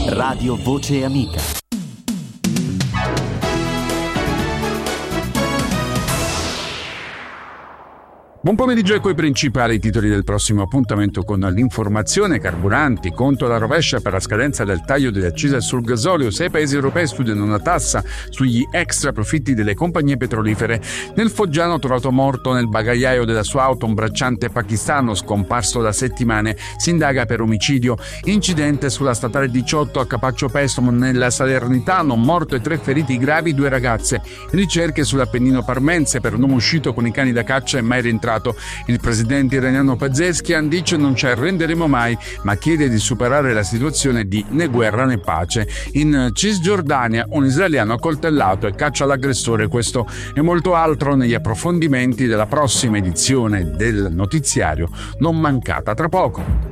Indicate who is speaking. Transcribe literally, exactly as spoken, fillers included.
Speaker 1: Radio Voce Amica.
Speaker 2: Buon pomeriggio e coi principali titoli del prossimo appuntamento con l'informazione. Carburanti, conto alla rovescia per la scadenza del taglio delle accise sul gasolio. Sei paesi europei studiano una tassa sugli extra profitti delle compagnie petrolifere. Nel Foggiano trovato morto nel bagagliaio della sua auto un bracciante pakistano scomparso da settimane. Si indaga per omicidio. Incidente sulla statale diciotto a Capaccio Pestum nella Salernitano. Morto e tre feriti gravi due ragazze. Ricerche sull'Appennino parmense per un uomo uscito con i cani da caccia e mai rientrato. Il presidente iraniano Pezeshkian dice non ci arrenderemo mai, ma chiede di superare la situazione di né guerra né pace. In Cisgiordania un israeliano accoltellato e caccia l'aggressore. Questo e molto altro negli approfondimenti della prossima edizione del notiziario, non mancata tra poco.